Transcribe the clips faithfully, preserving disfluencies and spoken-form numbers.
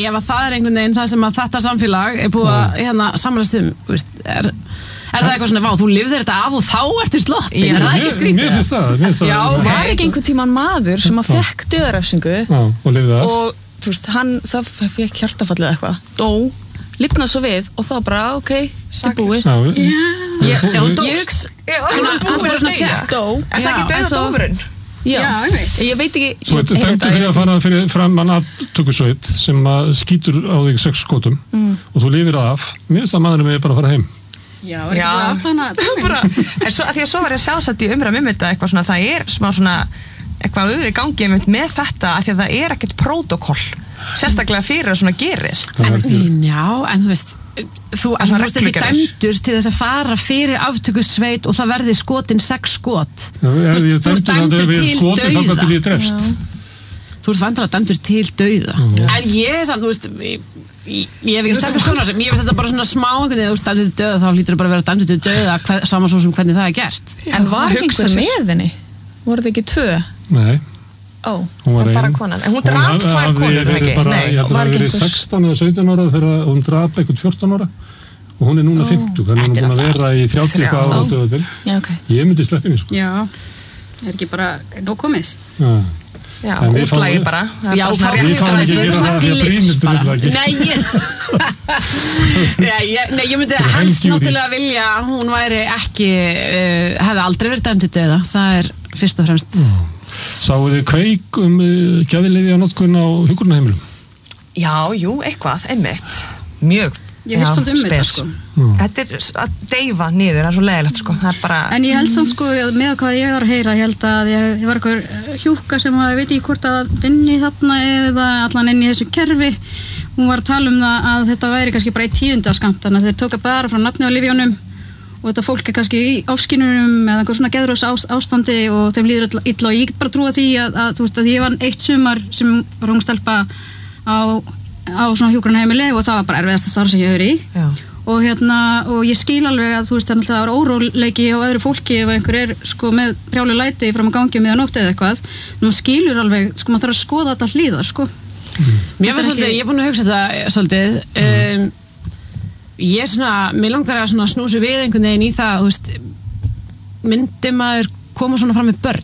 ef að það er einhvern veginn það sem að þetta samfélag er búið að hérna samlast um, veist, er, er það eitthvað svona, vá, þú lifðir þetta af og þá ertu sloppin, er það ekki skrítið? Mér finnst það, mér finnst það. Já, var ekki einhvern tímann maður sem að fekk dauðarefsingu og lifði af. Og, þú veist, hann, það fekk hjartafall eða eitthvað, dó, lifnaði svo við og þá bara, ok, þetta er búið. Já, þú Ég hugsa, svona, það er svona check, dó. Er það ekki dauðadómurinn? Já, ég veit ekki. Svo þetta dæmdur fyrir að fara fyrir framan aftökusveit sem að skýtur á þig sex skotum og þú lifir af, mér finnst að maðurinn með bara að fara heim. Já, er ekki bara afplana tíminn. En svo, að því að svo var ég sjálfsagt í umræðum um þetta eitthvað svona, það er smá svona eitthvað auðvitað í gangi með þetta af því að það er ekkert prótókoll sérstaklega fyrir að svona gerist. Já, en þú veist þú ert ekki dæmdur til þess að fara fyrir aftökusveit og það verði skotin sex skot. Þú ert dæmdur til dauða. Þú ert vandalega dæmdur til dauða. En ég er samt, þú veist, ég hef ekki sterkur skoðun á þessu, ég veist þetta bara svona smá einhvern veginn, þú ert dæmdur til dauða, þá hlýtur það bara að vera dæmdur til dauða saman svo sem hvernig það er gert. En var einhver með henni? Voru það ekki tvö? Nei. Ó, hún var bara konan. En hún drap tvær konur, ekki? Nei, ég held að það hafi verið sextán eða sautján ára þegar hún drap eitthvað fjórtán ára og hún er núna fimmtug, þannig að hún er búin að vera í þrjátíu ára á döðadil. Já, ok. Ég myndi sleppinni, sko. Já, er ekki bara nóg komið? Já. Já, útlægi bara. Já, ég fann ekki vera það því að Brynhildur útlægi. Nei, ég myndi helst náttúrulega vilja að hún væri ekki, hefði aldrei verið dæmd til dauða, það er fyrst og fremst. Sáu þið kveik um uh, geðlyfjanotkun á hjúkrunarheimilum? Já, jú, eitthvað, einmitt. Mjög. Ég hef svolítið um þetta, sko. Mm. Þetta er að deyfa niður, það er svo leiðilegt, sko. Það er bara... En ég held samt, sko, með hvað ég var að heyra, ég held að ég, ég var eitthvað hjúkka sem að, veit ekki hvort að vinni þarna eða allan inn í þessu kerfi. Hún var að tala um það að þetta væri kannski bara í tíundaskamt, þannig að þeir tóka bara frá nafni á lyfjónum og þetta fólk er kannski í áskynunum eða einhver svona geðrós ástandi og þeim líður illa og ég get bara trúa því að, að þú veist að ég var eitt sumar sem var ung stelpa á, á svona hjúkrunarheimili og það var bara erfiðasta starf sem ég hefur í. Já. Og hérna, og ég skil alveg að þú veist þannig að það var óróleiki á öðru fólki ef einhver er sko með brjálu læti fram að gangi með að nótt eða eitthvað, en maður skilur alveg, sko maður þarf að skoða þetta hlýðar, sko. Mm. Mér var svolítið, ég er búin að hugsa þetta svolítið, um, ég er svona, mér langar að snúsa við einhvern veginn í það, þú veist, myndi maður koma svona fram með börn?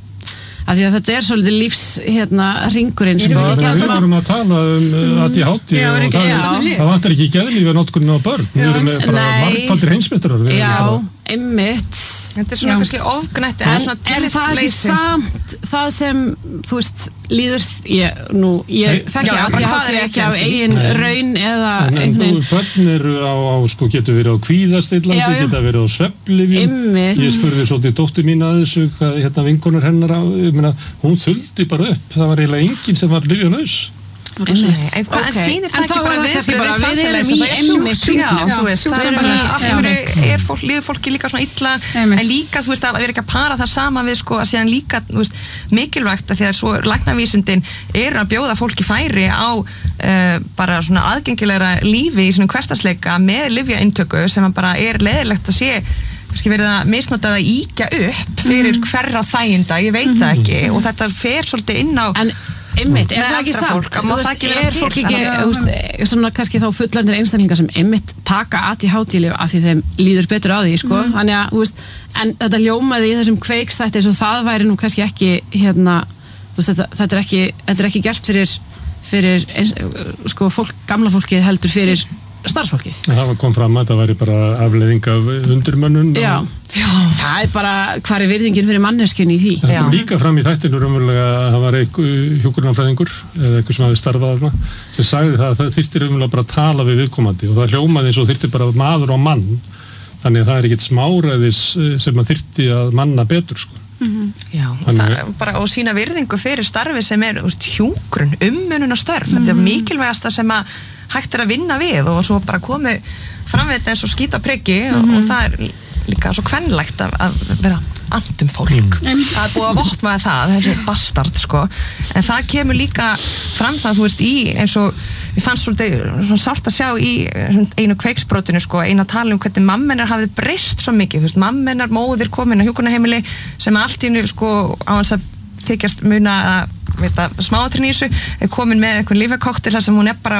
Af því að þetta er svolítið lífs, hérna, hringurinn sem að... Við erum að tala um A D H D og það vantar ekki geðlyfjanotkunina á börn. Við erum með bara margfaldir heimsmeistarar. Já, einmitt. Þetta er svona kannski ofgnætti en, en það er ekki samt það sem, þú veist, líður ég, nú, ég þekki A D H D ekki af eigin raun eða einhvern börn eru á, á sko, getur verið á kvíðastillandi, geta verið á svefnlyfjum. Ég spurði svolítið dóttur mín að þessu, hvað hérna vinkonur hennar á, ég meina, hún þuldi bara upp, það var eiginlega enginn sem var lyfjalaus. Einmitt. En hvað okay. sýnir það en ekki bara við við bara samfélagi sem það er sjúkt, já, þú veist, það er bara, af hverju er fólk, líður fólki líka svona illa, en líka, þú veist, að vera ekki að para það sama við, sko, að síðan líka, þú veist, mikilvægt að því að svo læknavísindin eru að bjóða fólki færi á uh, bara svona aðgengilegra lífi í svona hversdagsleika með lyfjaintöku sem bara er leiðilegt að sé kannski verið að misnota það íkja upp fyrir hverra þæginda, ég veit það ekki og þetta fer svolítið inn á en einmitt, er það ekki samt? Þú veist, er fólk ekki, svona kannski þá fullandir einstaklingar sem einmitt taka A D H D-lyf af því þeim líður betur á því, sko, þannig að, þú veist, en þetta ljómaði í þessum kveikstætti eins og það væri nú kannski ekki, hérna, þú veist, þetta, þetta er ekki, þetta er ekki gert fyrir, fyrir, eins, sko, fólk, gamla fólkið heldur fyrir starfsfólkið. Það kom fram að það væri bara afleiðing af undirmönnun. Já, já, það er bara, hvar er virðingin fyrir manneskjunni í því? Það kom líka fram í þættinu raunverulega að það var einhver hjúkrunarfræðingur eða eitthvað sem hafi starfað þarna sem sagði það að það þyrfti raunverulega bara að tala við viðkomandi og það hljómaði eins og þyrfti bara maður og mann, þannig að það er ekkert smáræðis sem að þyrfti að manna betur, sko. Mm-hmm. Já, og, það, bara, og sína virðingu fyrir starfi sem er úst, hjúkrun, umönnunarstörf, mm-hmm. þetta er mikilvægasta sem að hægt er að vinna við og svo bara komið fram við þetta eins og skýta priggi mm-hmm. og, og það er líka svo kvenlægt að, að vera andum fólk. Mm. Það er búið að vopna það, þessi bastard, sko. En það kemur líka fram það, þú veist, í eins og við fannst svolítið svona sárt að sjá í einu kveiksbrotinu, sko, einu að tala um hvernig mammenar hafði breyst svo mikið, þú veist, mammenar, móðir komin á hjúkrunarheimili sem allt í einu, sko, á hans að þykjast muna að veita, smáatrinn í þessu er komin með eitthvað lífakoktel þar sem hún er bara